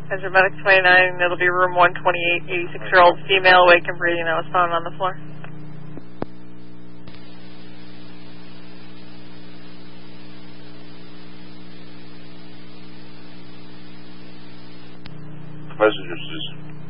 Hazard Medic 29, it'll be room 128, 86-year-old female, awake and breathing, that was found on the floor. Messages just